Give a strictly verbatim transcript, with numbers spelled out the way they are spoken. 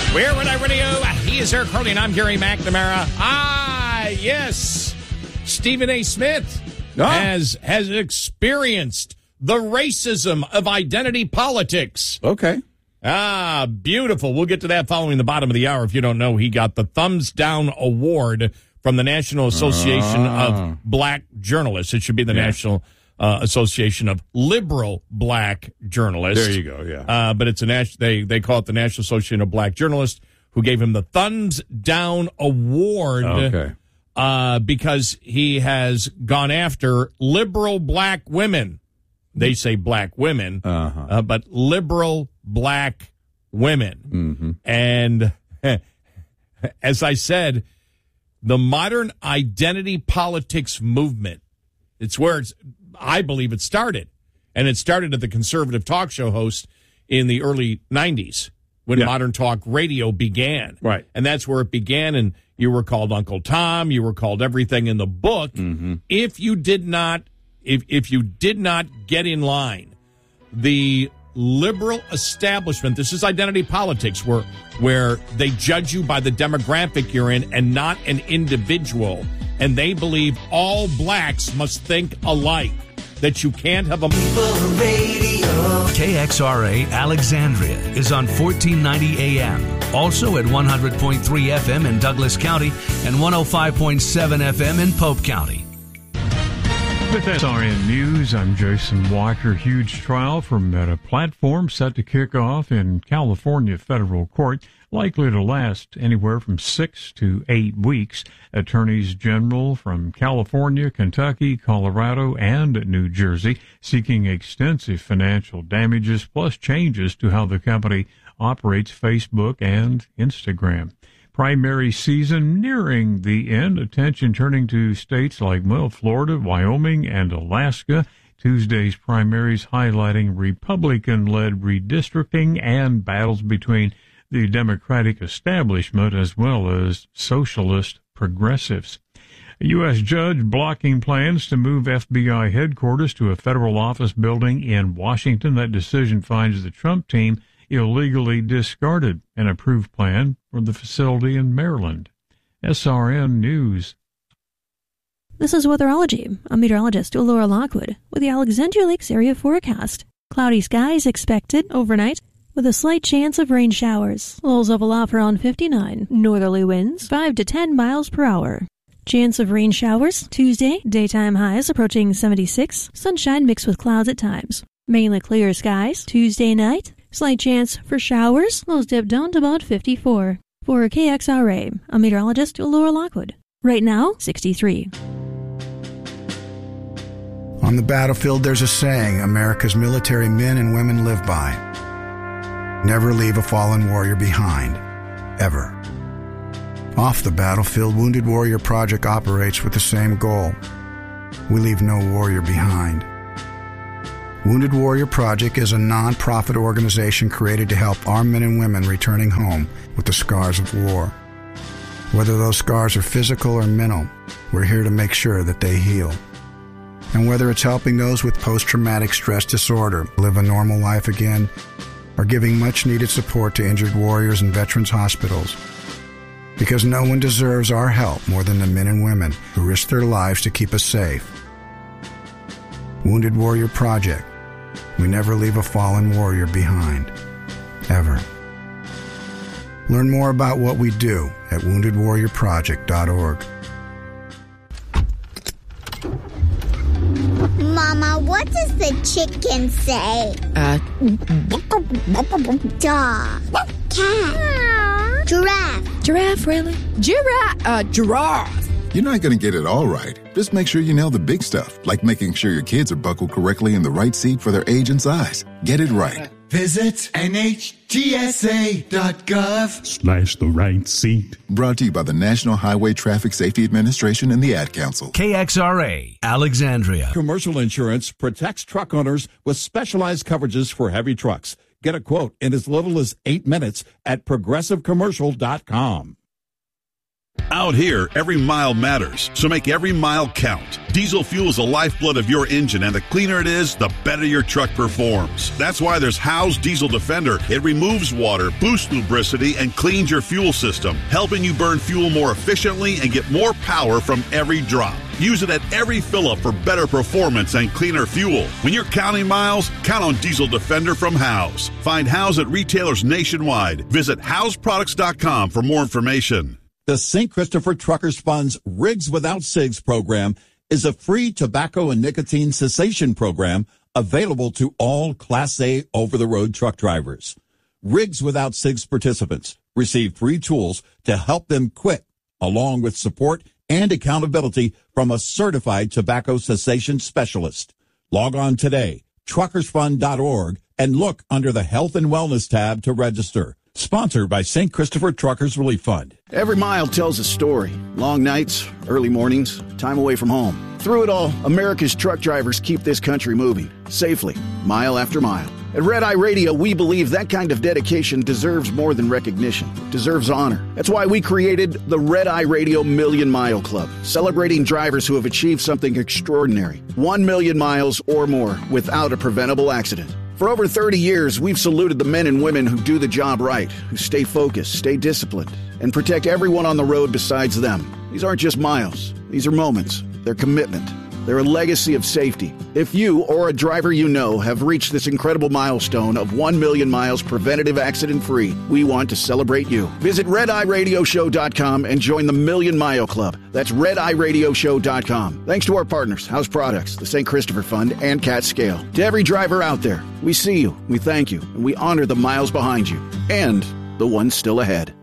We're Red Eye Radio. He is Eric Harley, and I'm Gary McNamara. Ah, yes. Stephen A. Smith oh. has has experienced the racism of identity politics. Okay. Ah, beautiful. We'll get to that following the bottom of the hour. If you don't know, he got the Thumbs Down Award from the National Association uh. of Black Journalists. It should be the yeah. National uh, Association of Liberal Black Journalists. There you go, yeah. Uh, but it's a nas- they, they call it the National Association of Black Journalists, who gave him the Thumbs Down Award okay. uh, because he has gone after liberal black women. They say black women, uh-huh. uh, but liberal black women. Mm-hmm. And as I said, the modern identity politics movement, it's where it's, I believe it started. And it started at the conservative talk show host in the early nineties when yeah. modern talk radio began. Right. And that's where it began. And you were called Uncle Tom. You were called everything in the book. Mm-hmm. If you did not, if, if you did not get in line, the liberal establishment, this is identity politics, where where they judge you by the demographic you're in and not an individual, and they believe all blacks must think alike, that you can't have a K X R A Alexandria is on fourteen ninety A M, also at one hundred point three F M in Douglas County and one oh five point seven F M in Pope County. With S R N News, I'm Jason Walker. Huge trial for Meta Platforms set to kick off in California federal court, likely to last anywhere from six to eight weeks. Attorneys general from California, Kentucky, Colorado, and New Jersey seeking extensive financial damages plus changes to how the company operates Facebook and Instagram. Primary season nearing the end. Attention turning to states like, well, Florida, Wyoming, and Alaska. Tuesday's primaries highlighting Republican-led redistricting and battles between the Democratic establishment as well as socialist progressives. A U S judge blocking plans to move F B I headquarters to a federal office building in Washington. That decision finds the Trump team illegally discarded an approved plan for the facility in Maryland. S R N News. This is Weatherology. I'm meteorologist Laura Lockwood with the Alexandria Lakes area forecast. Cloudy skies expected overnight with a slight chance of rain showers. Lows level off around fifty-nine. Northerly winds five to ten miles per hour. Chance of rain showers Tuesday. Daytime highs approaching seventy-six. Sunshine mixed with clouds at times. Mainly clear skies Tuesday night. Slight chance for showers. Lows dip down to about fifty-four. For K X R A, I'm meteorologist Laura Lockwood. Right now, sixty-three. On the battlefield, there's a saying America's military men and women live by. Never leave a fallen warrior behind. Ever. Off the battlefield, Wounded Warrior Project operates with the same goal. We leave no warrior behind. Wounded Warrior Project is a non-profit organization created to help our men and women returning home with the scars of war. Whether those scars are physical or mental, we're here to make sure that they heal. And whether it's helping those with post-traumatic stress disorder live a normal life again, or giving much-needed support to injured warriors in veterans' hospitals. Because no one deserves our help more than the men and women who risk their lives to keep us safe. Wounded Warrior Project. We never leave a fallen warrior behind. Ever. Learn more about what we do at wounded warrior project dot org. Mama, what does the chicken say? Uh, Dog. Cat. Giraffe. Giraffe, really? Giraffe. Uh, giraffe. You're not going to get it all right. Just make sure you nail the big stuff, like making sure your kids are buckled correctly in the right seat for their age and size. Get it right. Visit N H T S A dot gov slash the right seat. Brought to you by the National Highway Traffic Safety Administration and the Ad Council. K X R A, Alexandria. Commercial insurance protects truck owners with specialized coverages for heavy trucks. Get a quote in as little as eight minutes at progressive commercial dot com. Out here, every mile matters, so make every mile count. Diesel fuel is the lifeblood of your engine, and the cleaner it is, the better your truck performs. That's why there's Howe's Diesel Defender. It removes water, boosts lubricity, and cleans your fuel system, helping you burn fuel more efficiently and get more power from every drop. Use it at every fill-up for better performance and cleaner fuel. When you're counting miles, count on Diesel Defender from Howe's. Find Howe's at retailers nationwide. Visit Howes Products dot com for more information. The Saint Christopher Truckers Fund's Rigs Without Cigs program is a free tobacco and nicotine cessation program available to all Class A over-the-road truck drivers. Rigs Without Cigs participants receive free tools to help them quit, along with support and accountability from a certified tobacco cessation specialist. Log on today, truckers fund dot org, and look under the Health and Wellness tab to register. Sponsored by Saint Christopher Truckers Relief Fund. Every mile tells a story. Long nights, early mornings, time away from home. Through it all, America's truck drivers keep this country moving, safely, mile after mile. At Red Eye Radio, we believe that kind of dedication deserves more than recognition. It deserves honor. That's why we created the Red Eye Radio Million Mile Club, celebrating drivers who have achieved something extraordinary. One million miles or more without a preventable accident. For over thirty years, we've saluted the men and women who do the job right, who stay focused, stay disciplined, and protect everyone on the road besides them. These aren't just miles. These are moments. They're commitment. They're a legacy of safety. If you or a driver you know have reached this incredible milestone of one million miles preventative accident-free, we want to celebrate you. Visit red eye radio show dot com and join the Million Mile Club. That's red eye radio show dot com. Thanks to our partners, House Products, the Saint Christopher Fund, and Cat Scale. To every driver out there, we see you, we thank you, and we honor the miles behind you and the ones still ahead.